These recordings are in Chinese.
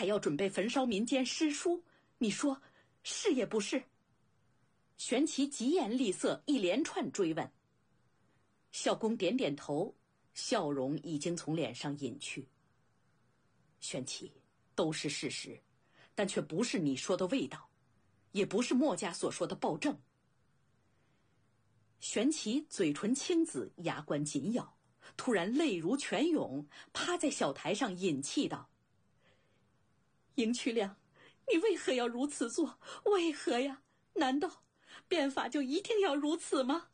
还要准备焚烧民间诗书，你说是也不是？玄奇疾言厉色，一连串追问。孝公点点头，笑容已经从脸上隐去。玄奇，都是事实，但却不是你说的味道，也不是墨家所说的暴政。玄奇嘴唇青紫，牙关紧咬，突然泪如泉涌，趴在小台上饮气道：赢渠梁，你为何要如此做？为何呀？难道变法就一定要如此吗？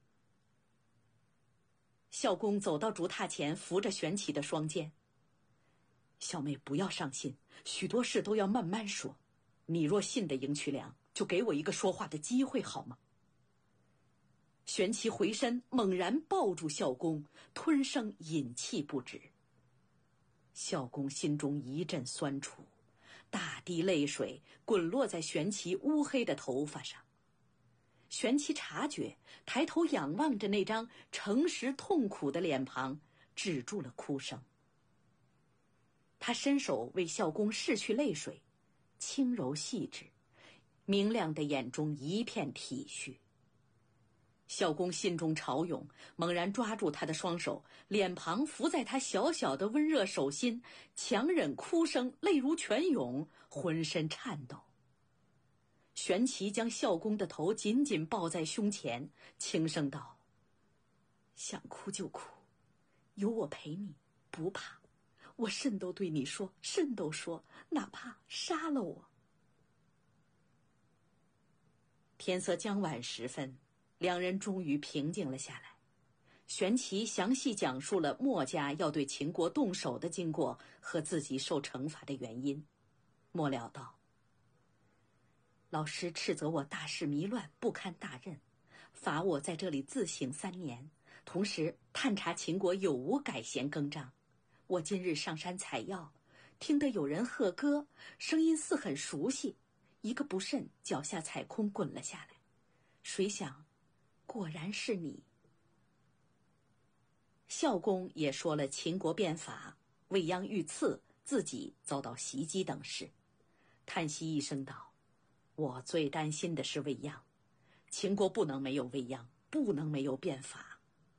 孝公走到竹榻前，扶着玄奇的双肩。小妹不要伤心，许多事都要慢慢说。你若信得赢渠梁，就给我一个说话的机会好吗？玄奇回身猛然抱住孝公，吞声饮气不止。孝公心中一阵酸楚，大滴泪水滚落在玄奇乌黑的头发上。玄奇察觉，抬头仰望着那张诚实痛苦的脸庞，止住了哭声。他伸手为孝公拭去泪水，轻柔细致，明亮的眼中一片体恤。孝公心中潮涌，猛然抓住他的双手，脸庞伏在他小小的温热手心，强忍哭声，泪如泉涌，浑身颤抖。玄奇将孝公的头紧紧抱在胸前，轻声道：想哭就哭，有我陪你，不怕。我甚都对你说，甚都说，哪怕杀了我。天色将晚时分，两人终于平静了下来。玄奇详细讲述了墨家要对秦国动手的经过和自己受惩罚的原因。末了道：老师斥责我大事迷乱，不堪大任，罚我在这里自省3年，同时探查秦国有无改弦更张。我今日上山采药，听得有人喝歌，声音似很熟悉，一个不慎，脚下踩空滚了下来。谁想，果然是你。孝公也说了秦国变法，未央遇刺，自己遭到袭击等事，叹息一声道：我最担心的是未央，秦国不能没有未央，不能没有变法。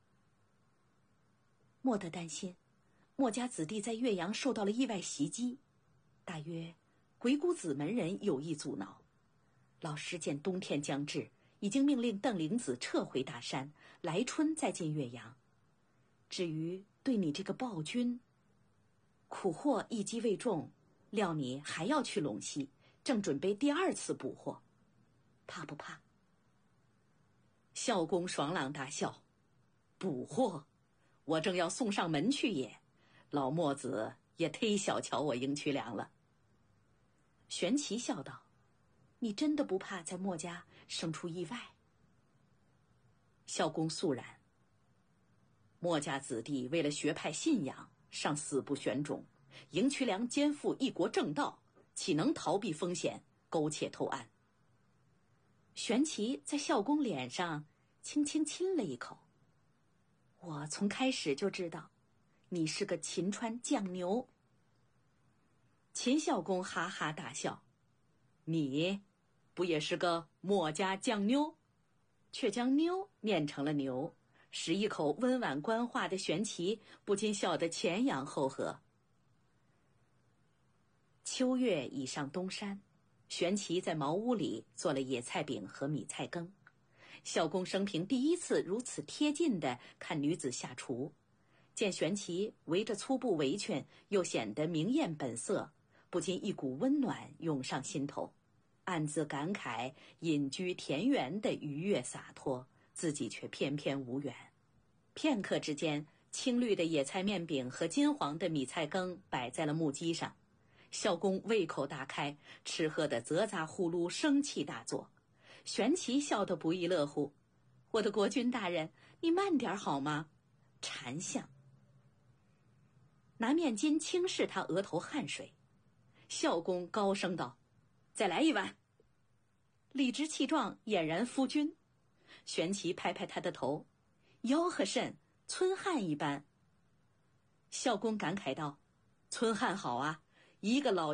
莫得担心，墨家子弟在岳阳受到了意外袭击，大约鬼谷子门人有意阻挠。老师见冬天将至，已经命令邓灵子撤回大山，来春再进岳阳。至于对你这个暴君，苦货一击未中，料你还要去陇西，正准备第2次捕获，怕不怕？孝公爽朗大笑：捕获？我正要送上门去也，老墨子也忒小瞧我赢渠梁了。玄奇笑道：你真的不怕在墨家生出意外？孝公肃然：墨家子弟为了学派信仰，尚死不选种，赢渠梁肩负一国正道，岂能逃避风险，苟且偷安？玄奇在孝公脸上轻轻亲了一口：我从开始就知道，你是个秦川犟牛。秦孝公哈哈大笑：你不也是个墨家犟妞？却将妞念成了牛，使一口温婉官话的玄奇不禁笑得前仰后合。秋月已上东山，玄奇在茅屋里做了野菜饼和米菜羹。孝公生平第1次如此贴近地看女子下厨，见玄奇围着粗布围裙，又显得明艳本色，不禁一股温暖涌上心头，暗自感慨隐居田园的愉悦洒脱，自己却偏偏无缘。片刻之间，青绿的野菜面饼和金黄的米菜羹摆在了木屐上。孝公胃口大开，吃喝的啧咂呼噜，生气大作。玄奇笑得不亦乐乎：我的国君大人，你慢点好吗？馋相。拿面巾轻拭他额头汗水。孝公高声道：再来一碗。理直气壮，俨然夫君。玄奇拍拍他的头：吆喝甚，村汉一般。孝公感慨道：村汉好啊，一个老